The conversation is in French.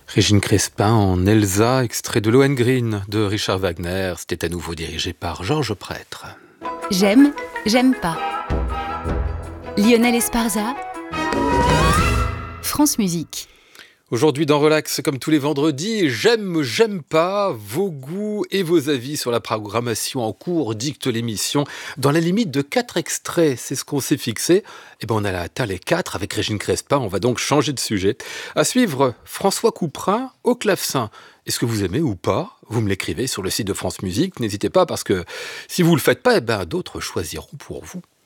Régine Crespin en Elsa, extrait de Lohengrin de Richard Wagner. C'était à nouveau dirigé par Georges Prêtre. J'aime, j'aime pas. Lionel Esparza, France Musique. Aujourd'hui dans Relax, comme tous les vendredis, j'aime, j'aime pas, vos goûts et vos avis sur la programmation en cours dicte l'émission dans la limite de 4 extraits. C'est ce qu'on s'est fixé. Et ben on a atteint les 4 avec Régine Crespin, on va donc changer de sujet. À suivre, François Couperin au clavecin. Est-ce que vous aimez ou pas ? Vous me l'écrivez sur le site de France Musique. N'hésitez pas parce que si vous le faites pas, d'autres choisiront pour vous.